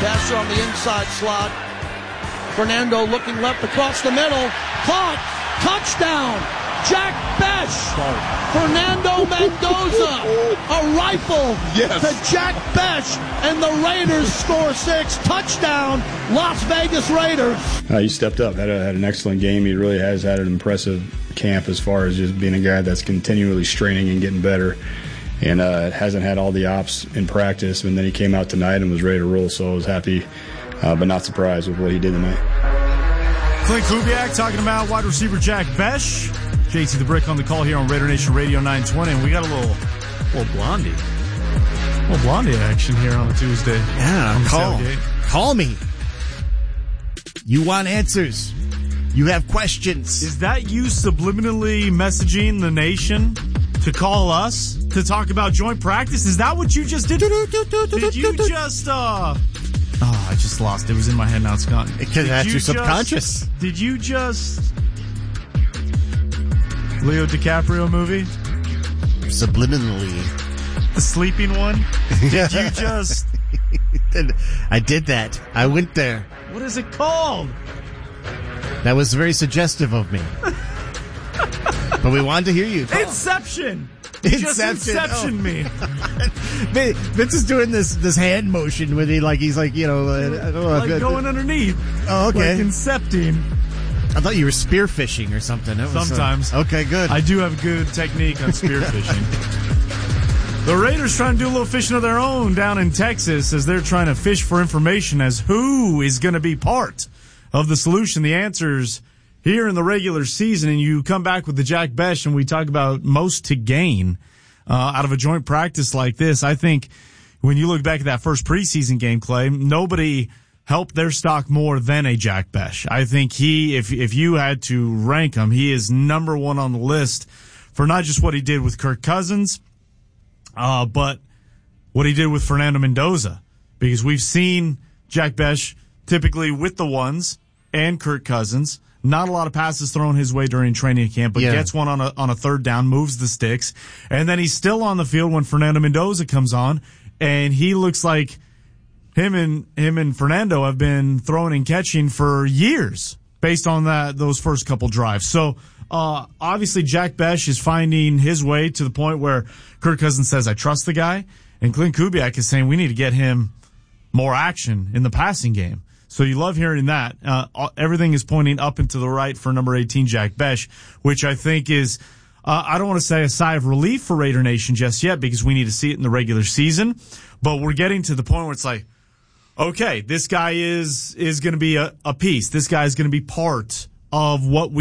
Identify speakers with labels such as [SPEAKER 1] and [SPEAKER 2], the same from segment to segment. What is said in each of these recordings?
[SPEAKER 1] Passer on the inside slot. Fernando looking left across the middle. Caught. Touchdown. Jack Bech. Fernando Mendoza. A rifle to Jack Bech. And the Raiders score 6. Touchdown. Las Vegas Raiders.
[SPEAKER 2] He stepped up. Had an excellent game. He really has had an impressive camp as far as just being a guy that's continually straining and getting better. And hasn't had all the ops in practice. And then he came out tonight and was ready to roll. So I was happy, but not surprised with what he did tonight.
[SPEAKER 3] Clint Kubiak talking about wide receiver Jack Bech. JT the Brick on the call here on Raider Nation Radio 920. And we got a little Blondie. A little Blondie action here on a Tuesday.
[SPEAKER 4] Yeah, call me. You want answers. You have questions.
[SPEAKER 3] Is that you subliminally messaging the nation to call us to talk about joint practice? Is that what you just did? Did you just, I just lost. It was in my head, now it's gone.
[SPEAKER 4] Because that's your subconscious.
[SPEAKER 3] Did you just... Leo DiCaprio movie?
[SPEAKER 4] Subliminally.
[SPEAKER 3] The sleeping one? Did you just...
[SPEAKER 4] I did that. I went there.
[SPEAKER 3] What is it called?
[SPEAKER 4] That was very suggestive of me. But we wanted to hear you.
[SPEAKER 3] Inception! Just Inception me.
[SPEAKER 4] Vince is doing this hand motion with it, like he's like, you know,
[SPEAKER 3] going underneath.
[SPEAKER 4] Oh, okay.
[SPEAKER 3] Like incepting.
[SPEAKER 4] I thought you were spearfishing or something.
[SPEAKER 3] Sometimes.
[SPEAKER 4] Okay, good.
[SPEAKER 3] I do have good technique on spearfishing. The Raiders trying to do a little fishing of their own down in Texas as they're trying to fish for information as who is going to be part of the solution, the answers here in the regular season. And you come back with the Jack Bech and we talk about most to gain out of a joint practice like this. I think when you look back at that first preseason game, Clay, nobody helped their stock more than a Jack Bech. I think if you had to rank him, he is number one on the list for not just what he did with Kirk Cousins, but what he did with Fernando Mendoza. Because we've seen Jack Bech typically with the ones and Kirk Cousins. Not a lot of passes thrown his way during training camp, but gets one on a third down, moves the sticks, and then he's still on the field when Fernando Mendoza comes on, and he looks like him and Fernando have been throwing and catching for years based on those first couple drives. So obviously Jack Bech is finding his way to the point where Kirk Cousins says, I trust the guy, and Clint Kubiak is saying we need to get him more action in the passing game. So you love hearing that. Everything is pointing up and to the right for number 18, Jack Bech, which I think is, I don't want to say a sigh of relief for Raider Nation just yet because we need to see it in the regular season. But we're getting to the point where it's like, okay, this guy is going to be a piece. This guy is going to be part of what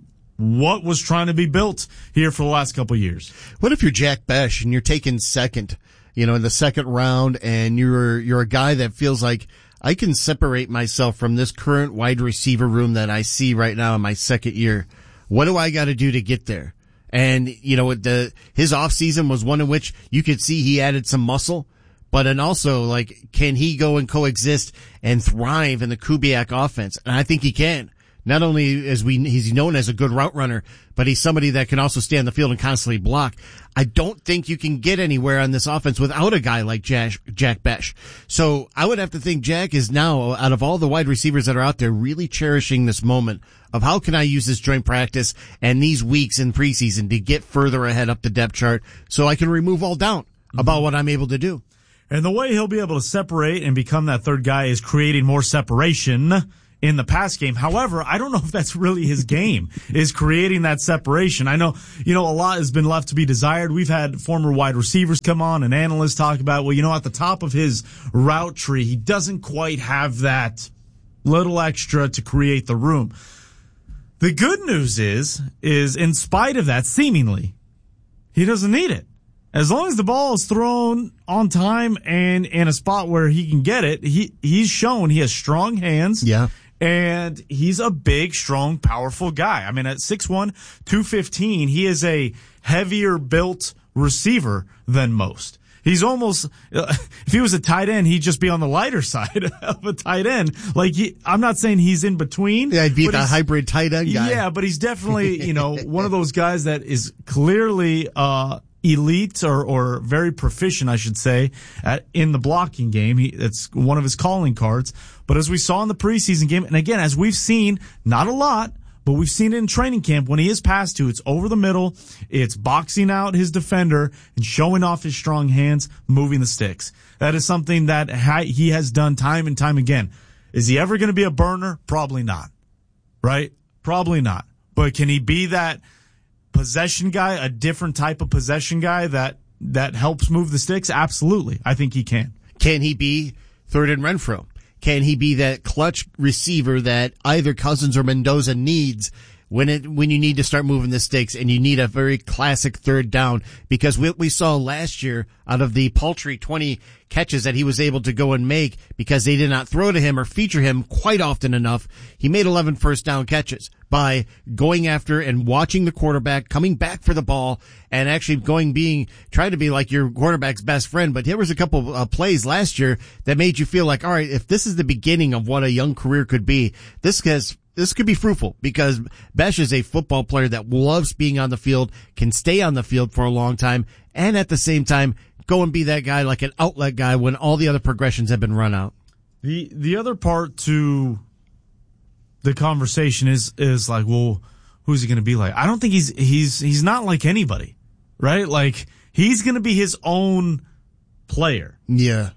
[SPEAKER 3] was trying to be built here for the last couple of years.
[SPEAKER 4] What if you're Jack Bech and you're taking second, in the second round, and you're a guy that feels like, I can separate myself from this current wide receiver room that I see right now in my second year. What do I got to do to get there? And, his offseason was one in which you could see he added some muscle, but then also, like, can he go and coexist and thrive in the Kubiak offense? And I think he can. Not only he's known as a good route runner, but he's somebody that can also stay on the field and constantly block. I don't think you can get anywhere on this offense without a guy like Jack Bech. So I would have to think Jack is now, out of all the wide receivers that are out there, really cherishing this moment of how can I use this joint practice and these weeks in preseason to get further ahead up the depth chart so I can remove all doubt about what I'm able to do.
[SPEAKER 3] And the way he'll be able to separate and become that third guy is creating more separation in the pass game. However, I don't know if that's really his game, is creating that separation. I know, a lot has been left to be desired. We've had former wide receivers come on and analysts talk about, at the top of his route tree, he doesn't quite have that little extra to create the room. The good news is in spite of that, seemingly, he doesn't need it. As long as the ball is thrown on time and in a spot where he can get it, he's shown he has strong hands.
[SPEAKER 4] Yeah.
[SPEAKER 3] And he's a big, strong, powerful guy. I mean, at 6'1", 215, he is a heavier built receiver than most. He's almost, if he was a tight end, he'd just be on the lighter side of a tight end. I'm not saying he's in between.
[SPEAKER 4] Yeah, he'd be the hybrid tight end guy.
[SPEAKER 3] Yeah, but he's definitely, one of those guys that is clearly, elite or very proficient, I should say, in the blocking game. It's one of his calling cards. But as we saw in the preseason game, and again, as we've seen, not a lot, but we've seen it in training camp, when he is passed to, it's over the middle, it's boxing out his defender and showing off his strong hands, moving the sticks. That is something that he has done time and time again. Is he ever going to be a burner? Probably not. Right? Probably not. But can he be that possession guy, a different type of possession guy that helps move the sticks? Absolutely. I think he can.
[SPEAKER 4] Can he be third and Renfrow? Can he be that clutch receiver that either Cousins or Mendoza needs when you need to start moving the sticks and you need a very classic third down? Because what we saw last year out of the paltry 20 catches that he was able to go and make, because they did not throw to him or feature him quite often enough, he made 11 first down catches by going after and watching the quarterback, coming back for the ball, and actually trying to be like your quarterback's best friend. But there was a couple of plays last year that made you feel like, all right, if this is the beginning of what a young career could be, this could be fruitful, because Besh is a football player that loves being on the field, can stay on the field for a long time, and at the same time go and be that guy, like an outlet guy, when all the other progressions have been run out.
[SPEAKER 3] The other part to the conversation is like, well, who's he going to be like? I don't think he's not like anybody, right? Like, he's going to be his own player.
[SPEAKER 4] Yeah.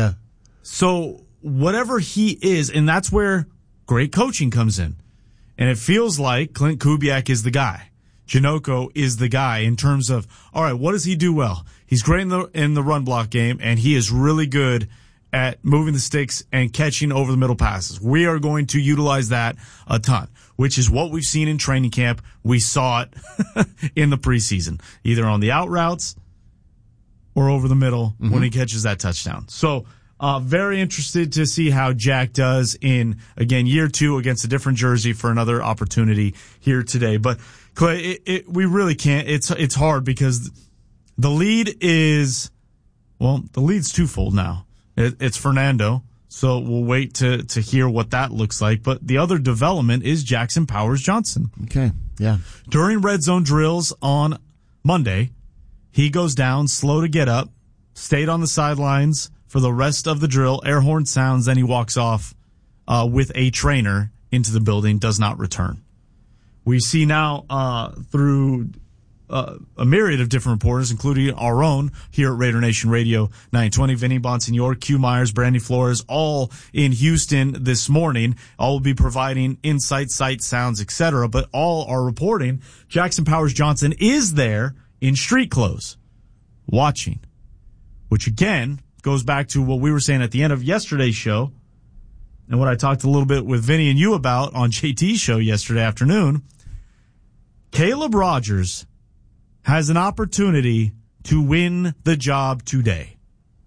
[SPEAKER 3] So whatever he is, and that's where great coaching comes in. And it feels like Clint Kubiak is the guy. Janocko is the guy in terms of, all right, what does he do well? He's great in the run block game, and he is really good at moving the sticks and catching over the middle passes. We are going to utilize that a ton, which is what we've seen in training camp. We saw it in the preseason, either on the out routes or over the middle when he catches that touchdown. So, very interested to see how Jack does in, again, year 2 against a different jersey for another opportunity here today. But Clay, we really can't. It's hard because the lead is, well, the lead's twofold now. It's Fernando, so we'll wait to hear what that looks like. But the other development is Jackson Powers Johnson.
[SPEAKER 4] Okay, yeah.
[SPEAKER 3] During red zone drills on Monday, he goes down, slow to get up, stayed on the sidelines for the rest of the drill. Air horn sounds, then he walks off with a trainer into the building, does not return. We see now through a myriad of different reporters, including our own here at Raider Nation Radio 920, Vinny Bonsignor, Q Myers, Brandy Flores, all in Houston this morning. All will be providing insight, sight, sounds, etc. But all are reporting Jackson Powers Johnson is there in street clothes, watching, which again goes back to what we were saying at the end of yesterday's show and what I talked a little bit with Vinny and you about on JT's show yesterday afternoon. Caleb Rogers has an opportunity to win the job today.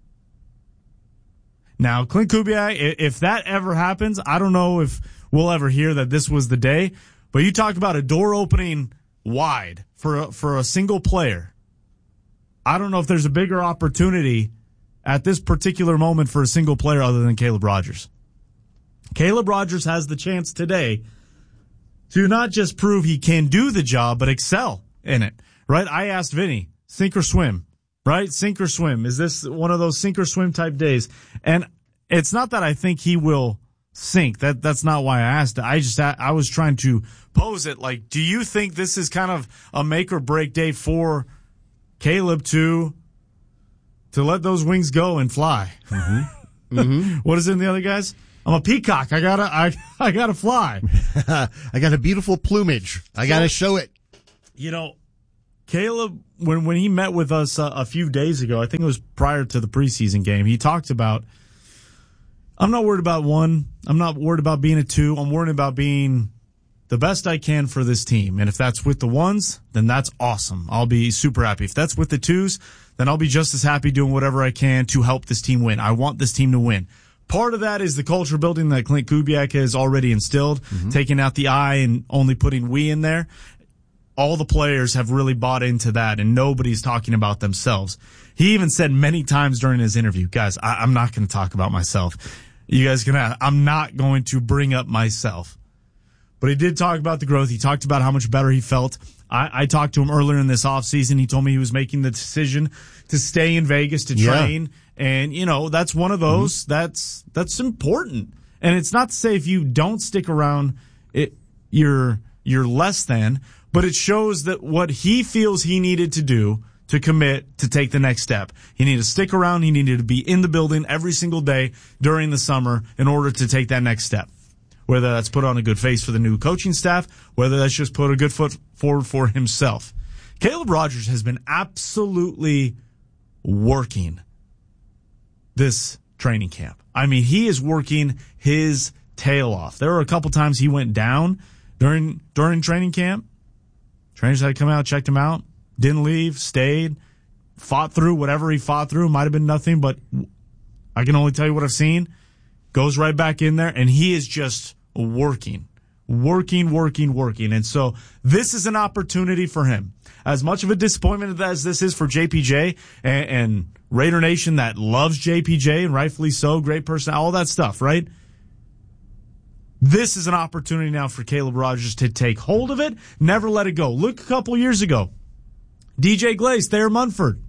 [SPEAKER 3] Now, Clint Kubiak, if that ever happens, I don't know if we'll ever hear that this was the day, but you talked about a door opening wide for a single player. I don't know if there's a bigger opportunity at this particular moment for a single player other than Caleb Rogers. Caleb Rogers has the chance today to not just prove he can do the job, but excel in it, right? I asked Vinny, sink or swim, right? Sink or swim. Is this one of those sink or swim type days? And it's not that I think he will sink. That's not why I asked. I was trying to pose it like, do you think this is kind of a make or break day for Caleb to let those wings go and fly? What is it in the other guys? I'm a peacock. I gotta fly.
[SPEAKER 4] I got a beautiful plumage. I gotta show it.
[SPEAKER 3] You know, Caleb, when he met with us a few days ago, I think it was prior to the preseason game, he talked about, I'm not worried about 1. I'm not worried about being a 2. I'm worried about being the best I can for this team. And if that's with the 1s, then that's awesome. I'll be super happy. If that's with the 2s, then I'll be just as happy doing whatever I can to help this team win. I want this team to win. Part of that is the culture building that Clint Kubiak has already instilled, taking out the I and only putting we in there. All the players have really bought into that, and nobody's talking about themselves. He even said many times during his interview, guys, I'm not going to talk about myself. You guys I'm not going to bring up myself. But he did talk about the growth. He talked about how much better he felt I talked to him earlier in this offseason. He told me he was making the decision to stay in Vegas to train. And, that's one of those. That's important. And it's not to say if you don't stick around, you're less than, but it shows that what he feels he needed to do to commit to take the next step. He needed to stick around. He needed to be in the building every single day during the summer in order to take that next step. Whether that's put on a good face for the new coaching staff, whether that's just put a good foot forward for himself. Caleb Rogers has been absolutely working this training camp. I mean, he is working his tail off. There were a couple times he went down during training camp. Trainers had to come out, checked him out, didn't leave, stayed, fought through whatever he fought through. Might have been nothing, but I can only tell you what I've seen. Goes right back in there, and he is just working. And so this is an opportunity for him. As much of a disappointment as this is for JPJ and Raider Nation that loves JPJ, and rightfully so, great person, all that stuff, right? This is an opportunity now for Caleb Rogers to take hold of it, never let it go. Look a couple years ago. DJ Glaze, Thayer Munford.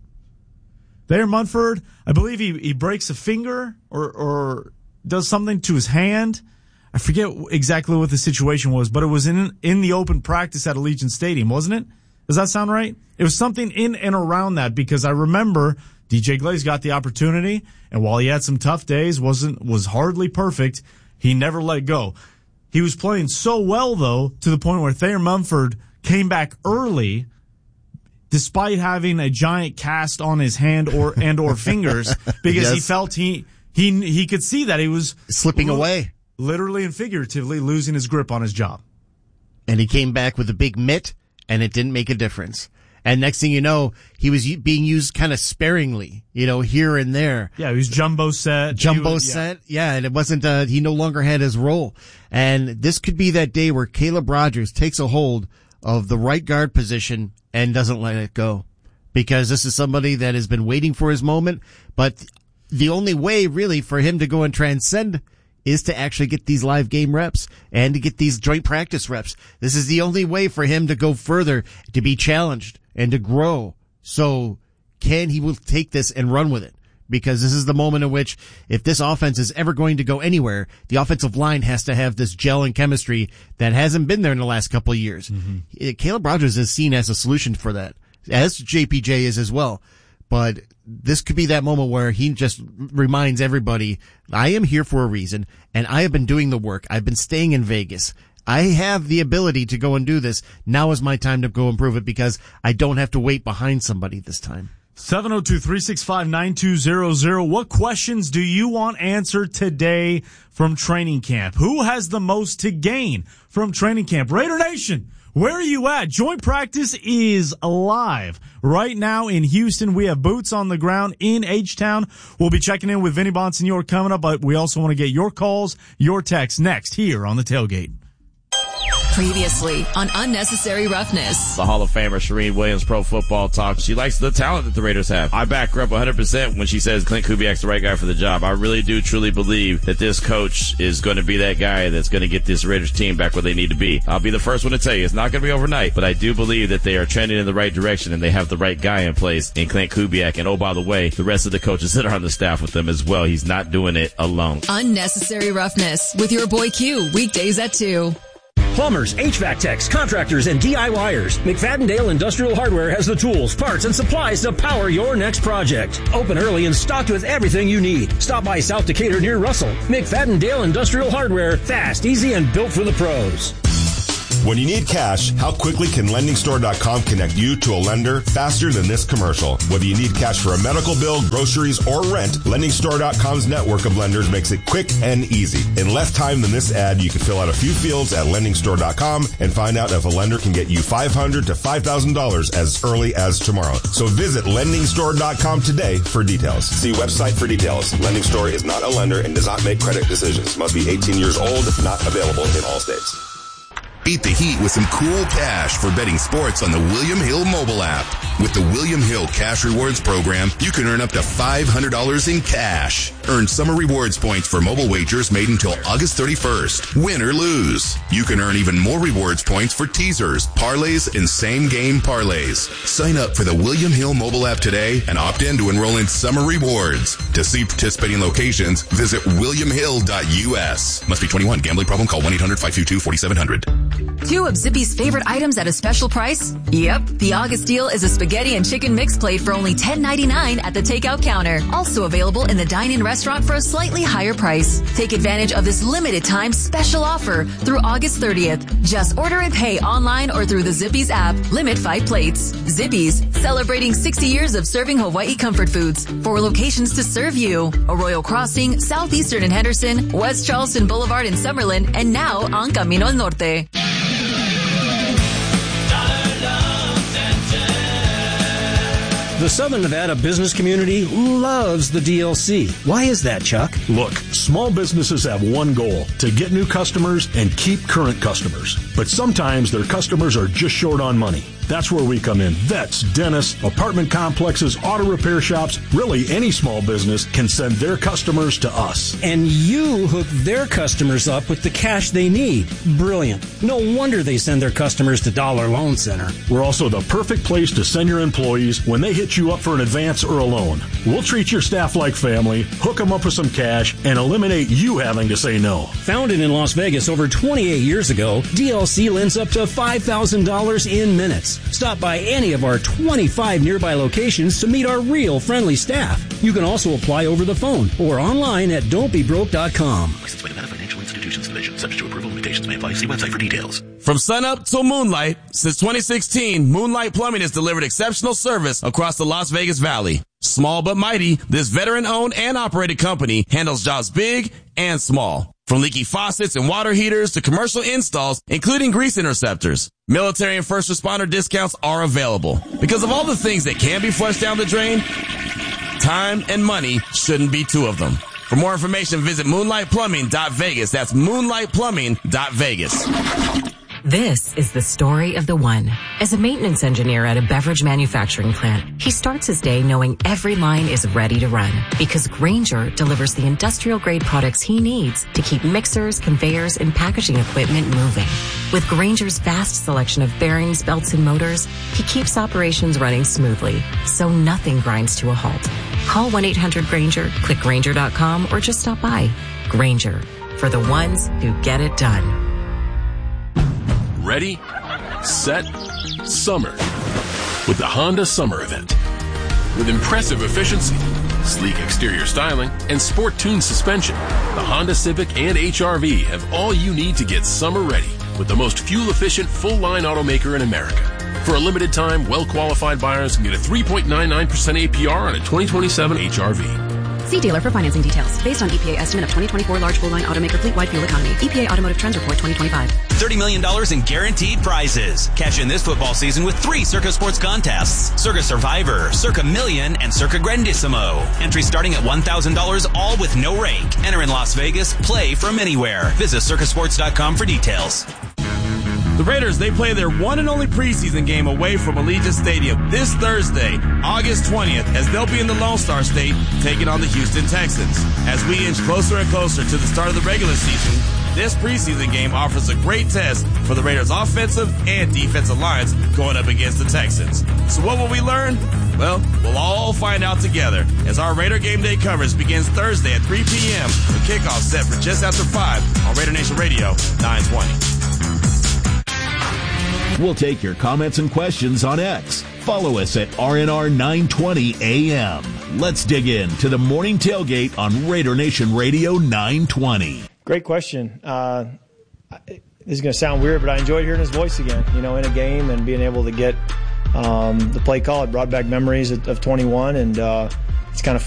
[SPEAKER 3] I believe he breaks a finger or does something to his hand. I forget exactly what the situation was, but it was in the open practice at Allegiant Stadium, wasn't it? Does that sound right? It was something in and around that, because I remember DJ Glaze got the opportunity, and while he had some tough days, was hardly perfect, he never let go. He was playing so well, though, to the point where Thayer Munford came back early, despite having a giant cast on his hand or fingers, because he felt he could see that he was
[SPEAKER 4] slipping away,
[SPEAKER 3] literally and figuratively losing his grip on his job.
[SPEAKER 4] And he came back with a big mitt, and it didn't make a difference. And next thing you know, he was being used kind of sparingly, here and there.
[SPEAKER 3] Yeah, he was jumbo set.
[SPEAKER 4] Yeah, and it wasn't, he no longer had his role. And this could be that day where Caleb Rogers takes a hold of the right guard position and doesn't let it go. Because this is somebody that has been waiting for his moment, but the only way really for him to go and transcend is to actually get these live game reps and to get these joint practice reps. This is the only way for him to go further, to be challenged and to grow. So he will take this and run with it, because this is the moment in which, if this offense is ever going to go anywhere, the offensive line has to have this gel and chemistry that hasn't been there in the last couple of years. Mm-hmm. Caleb Rogers is seen as a solution for that, as JPJ is as well. But this could be that moment where he just reminds everybody, I am here for a reason, and I have been doing the work. I've been staying in Vegas. I have the ability to go and do this. Now is my time to go and prove it, because I don't have to wait behind somebody this time.
[SPEAKER 3] 702-365-9200. What questions do you want answered today from training camp? Who has the most to gain from training camp? Raider Nation, where are you at? Joint practice is live right now in Houston. We have boots on the ground in H-Town. We'll be checking in with Vinny Bonsignore coming up, but we also want to get your calls, your texts next here on The Tailgate.
[SPEAKER 5] Previously on Unnecessary Roughness.
[SPEAKER 6] The Hall of Famer Shereen Williams, Pro Football Talk. She likes the talent that the Raiders have. I back her up 100% when she says Clint Kubiak's the right guy for the job. I really do truly believe that this coach is going to be that guy that's going to get this Raiders team back where they need to be. I'll be the first one to tell you it's not going to be overnight, but I do believe that they are trending in the right direction and they have the right guy in place in Clint Kubiak. And oh, by the way, the rest of the coaches that are on the staff with them as well. He's not doing it alone.
[SPEAKER 5] Unnecessary Roughness with your boy Q, weekdays at 2.
[SPEAKER 7] Plumbers, HVAC techs, contractors, and DIYers. McFadden-Dale Industrial Hardware has the tools, parts, and supplies to power your next project. Open early and stocked with everything you need. Stop by South Decatur near Russell. McFadden-Dale Industrial Hardware. Fast, easy, and built for the pros.
[SPEAKER 8] When you need cash, how quickly can LendingStore.com connect you to a lender faster than this commercial? Whether you need cash for a medical bill, groceries, or rent, LendingStore.com's network of lenders makes it quick and easy. In less time than this ad, you can fill out a few fields at LendingStore.com and find out if a lender can get you $500 to $5,000 as early as tomorrow. So visit LendingStore.com today for details. See website for details. Lending Store is not a lender and does not make credit decisions. Must be 18 years old. Not available in all states.
[SPEAKER 9] Beat the heat with some cool cash for betting sports on the William Hill mobile app. With the William Hill Cash Rewards program, you can earn up to $500 in cash. Earn summer rewards points for mobile wagers made until August 31st. Win or lose. You can earn even more rewards points for teasers, parlays, and same-game parlays. Sign up for the William Hill mobile app today and opt in to enroll in summer rewards. To see participating locations, visit williamhill.us. Must be 21. Gambling problem? Call 1-800-522-4700.
[SPEAKER 5] Two of Zippy's favorite items at a special price? Yep. The August deal is a spaghetti and chicken mix plate for only $10.99 at the takeout counter. Also available in the dine-in restaurant for a slightly higher price. Take advantage of this limited time special offer through August 30th. Just order and pay online or through the Zippy's app. Limit 5 plates. Zippy's, celebrating 60 years of serving Hawaii comfort foods. 4 locations to serve you. Arroyo Crossing, Southeastern in Henderson, West Charleston Boulevard in Summerlin, and now on Camino al Norte.
[SPEAKER 7] The Southern Nevada business community loves the DLC. Why is that, Chuck?
[SPEAKER 10] Look, small businesses have one goal, to get new customers and keep current customers. But sometimes their customers are just short on money. That's where we come in. Vets, dentists, apartment complexes, auto repair shops, really any small business can send their customers to us.
[SPEAKER 7] And you hook their customers up with the cash they need. Brilliant. No wonder they send their customers to Dollar Loan Center.
[SPEAKER 10] We're also the perfect place to send your employees when they hit you up for an advance or a loan. We'll treat your staff like family, hook them up with some cash, and eliminate you having to say no.
[SPEAKER 7] Founded in Las Vegas over 28 years ago, DLC lends up to $5,000 in minutes. Stop by any of our 25 nearby locations to meet our real friendly staff. You can also apply over the phone or online at don'tbebroke.com.
[SPEAKER 11] Licensed by Nevada Financial Institutions Division. Subject to approval. Limitations may apply. See website for details.
[SPEAKER 6] From sunup till moonlight, since 2016, Moonlight Plumbing has delivered exceptional service across the Las Vegas Valley. Small but mighty, this veteran-owned and operated company handles jobs big and small. From leaky faucets and water heaters to commercial installs, including grease interceptors. Military and first responder discounts are available. Because of all the things that can be flushed down the drain, time and money shouldn't be 2 of them. For more information, visit moonlightplumbing.vegas. That's moonlightplumbing.vegas.
[SPEAKER 12] This is the story of the one. As a maintenance engineer at a beverage manufacturing plant, he starts his day knowing every line is ready to run because Grainger delivers the industrial-grade products he needs to keep mixers, conveyors, and packaging equipment moving. With Grainger's vast selection of bearings, belts, and motors, he keeps operations running smoothly, so nothing grinds to a halt. Call 1-800-GRAINGER, click Grainger.com, or just stop by. Grainger, for the ones who get it done.
[SPEAKER 13] Ready, set, summer with the Honda Summer Event. With impressive efficiency, sleek exterior styling, and sport-tuned suspension, the Honda Civic and HR-V have all you need to get summer ready with the most fuel-efficient full-line automaker in America. For a limited time, well-qualified buyers can get a 3.99% APR on a 2027 HR-V.
[SPEAKER 14] See dealer for financing details. Based on EPA estimate of 2024 large full-line automaker fleet-wide fuel economy. EPA Automotive Trends Report 2025.
[SPEAKER 15] $30 million in guaranteed prizes. Cash in this football season with 3 Circa Sports contests. Circa Survivor, Circa Million, and Circa Grandissimo. Entry starting at $1,000, all with no rake. Enter in Las Vegas. Play from anywhere. Visit circasports.com for details.
[SPEAKER 6] The Raiders, they play their one and only preseason game away from Allegiant Stadium this Thursday, August 20th, as they'll be in the Lone Star State taking on the Houston Texans. As we inch closer and closer to the start of the regular season, this preseason game offers a great test for the Raiders' offensive and defensive lines going up against the Texans. So what will we learn? Well, we'll all find out together as our Raider Game Day coverage begins Thursday at 3 p.m. with kickoff set for just after 5 on Raider Nation Radio 920.
[SPEAKER 16] We'll take your comments and questions on X. Follow us at RNR 920 AM. Let's dig in to the morning tailgate on Raider Nation Radio 920.
[SPEAKER 17] Great question. This is going to sound weird, but I enjoyed hearing his voice again, in a game and being able to get the play call. It brought back memories of 21, and it's kind of